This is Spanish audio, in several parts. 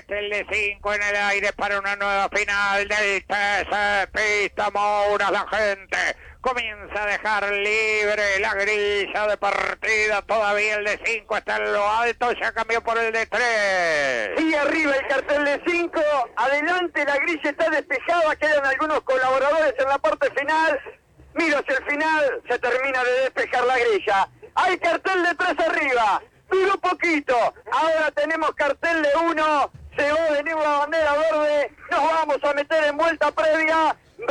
Cartel de 5 en el aire para una nueva final del TC Pista Moura. La gente comienza a dejar libre la grilla de partida. Todavía el de 5 está en lo alto, ya cambió por el de 3. Y arriba el cartel de 5, adelante la grilla está despejada, quedan algunos colaboradores en la parte final. Mira hacia el final, se termina de despejar la grilla. Hay cartel de 3 arriba, duró poquito, ahora tenemos cartel de 1, se va de nuevo la bandera verde, nos vamos a meter en vuelta previa,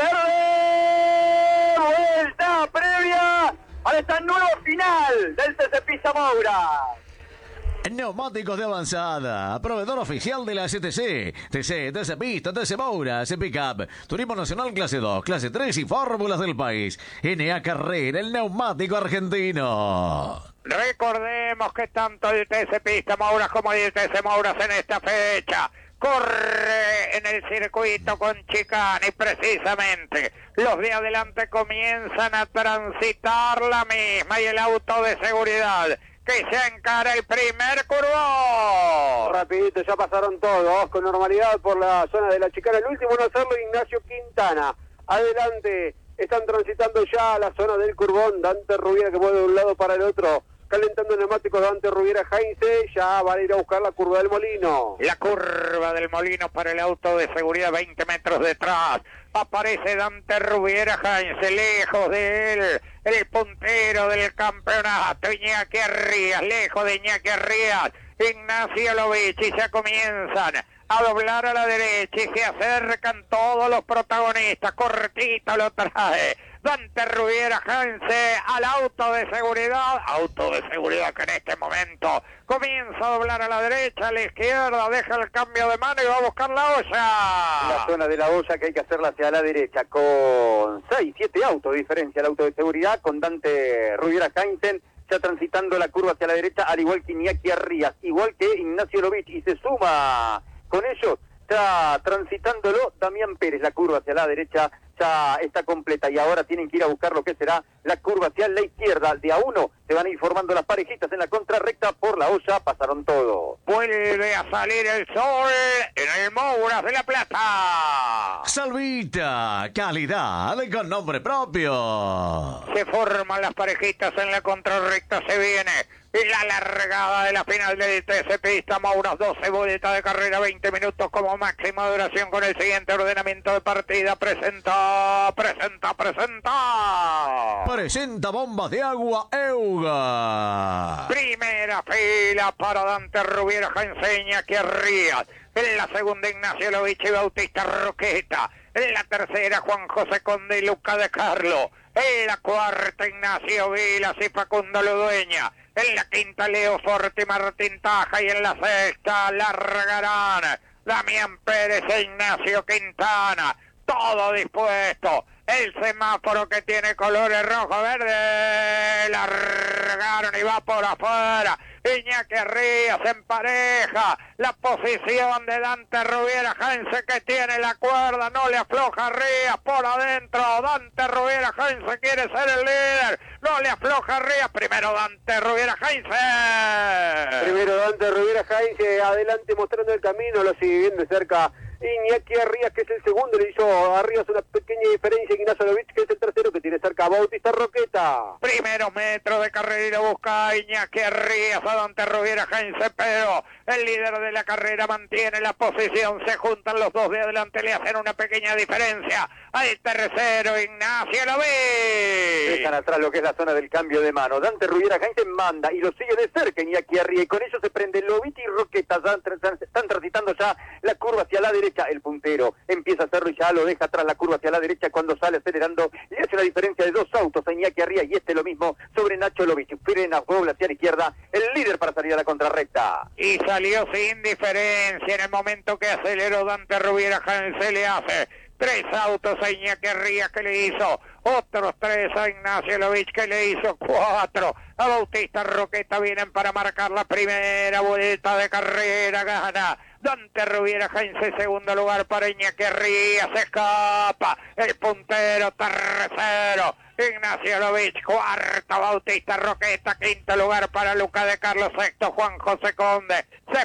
verde, vuelta previa, para esta nueva final del TC Pista Moura. Neumáticos de avanzada, proveedor oficial de la CTC, TC Pista, TC Moura, C Pickup, Turismo Nacional Clase 2, Clase 3 y Fórmulas del país. NA Carrera, el neumático argentino. Recordemos que tanto el TC Pista Moura como el TC Moura en esta fecha corre en el circuito con chicane y precisamente los de adelante comienzan a transitar la misma y el auto de seguridad que se encara el primer curvón. Rapidito, ya pasaron todos con normalidad por la zona de la chicana. El último en hacerlo, Ignacio Quintana. Adelante, están transitando ya la zona del curvón. Dante Rubiera que mueve de un lado para el otro. Calentando el neumático Dante Rubiera Heinze, ya van a ir a buscar la curva del Molino. La curva del Molino para el auto de seguridad, 20 metros detrás. Aparece Dante Rubiera Heinze, lejos de él, el puntero del campeonato, Iñaki Arrías, lejos de Iñaki Arrías, Ignacio Lovich, y ya comienzan a doblar a la derecha y se acercan todos los protagonistas. Cortito lo trae Dante Rubiera Heinze al auto de seguridad que en este momento comienza a doblar a la derecha, a la izquierda, deja el cambio de mano y va a buscar la olla. La zona de la olla que hay que hacerla hacia la derecha, con 6, 7 autos de diferencia el auto de seguridad, con Dante Rubiera Heinze ya transitando la curva hacia la derecha, al igual que Iñaki Arrías, igual que Ignacio Lovich, y se suma con ellos, está transitándolo Damián Pérez, la curva hacia la derecha ya está completa y ahora tienen que ir a buscar lo que será la curva hacia la izquierda. De a uno se van a ir formando las parejitas en la contrarrecta por la olla, pasaron todo. Vuelve a salir el sol en el Moura de la Plata. Salvita, calidad con nombre propio. Se forman las parejitas en la contrarrecta, se viene la largada de la final del TC Pista Moura, 12 vueltas de carrera, 20 minutos como máxima duración con el siguiente ordenamiento de partida. Presenta Bombas de Agua Euga. Primera fila para Dante Rubiera Heinze, Iñaki Arrías. En la segunda Ignacio Lovich y Bautista Roqueta. En la tercera Juan José Conde y Luca de Carlo. En la cuarta Ignacio Vilas y Facundo Ludueña. En la quinta Leo Forte y Martín Taja. Y en la sexta largarán Damián Pérez e Ignacio Quintana. Todo dispuesto. El semáforo que tiene colores rojo-verde. Largaron y va por afuera. Iñaki Arrías en pareja. La posición de Dante Rubiera Heinze que tiene la cuerda. No le afloja Arrías por adentro. Dante Rubiera Heinze quiere ser el líder. No le afloja Arrías. Primero Dante Rubiera Heinze. Primero Dante Rubiera Heinze adelante mostrando el camino. Lo sigue bien de cerca Iñaki Arrías, que es el segundo, le hizo a Arrías una pequeña diferencia. Ignacio Lovich, que es el tercero, que tiene cerca a Bautista Roqueta. Primeros metros de carrera y lo busca Iñaki Arrías a Dante Rubiera Heinze, pero el líder de la carrera mantiene la posición. Se juntan los dos de adelante, le hacen una pequeña diferencia al tercero, Ignacio Lovich. Dejan atrás lo que es la zona del cambio de mano. Dante Rubiera Heinze manda y lo sigue de cerca Iñaki Arrías, y con ello se prende Lovich y Roqueta. Están transitando ya la curva hacia la derecha. El puntero empieza a hacerlo y ya lo deja atrás la curva hacia la derecha. Cuando sale acelerando le hace la diferencia de 2 autos a Iñaki Arrías, y lo mismo sobre Nacho Lovich. Frena, dobla hacia la izquierda, el líder para salir a la contrarrecta. Y salió sin diferencia en el momento que aceleró Dante Rubiera Heinze. Le hace 3 autos a Iñaki Arrías, que le hizo otros 3 a Ignacio Lovich, que le hizo 4 a Bautista Roqueta. Vienen para marcar la primera vuelta de carrera. Gana Dante Rubiera Heinze, segundo lugar para Iñaki Arrías. Se escapa el puntero, tercero Ignacio Lovich, cuarto Bautista Roqueta, quinto lugar para Luca de Carlos, sexto Juan José Conde. Se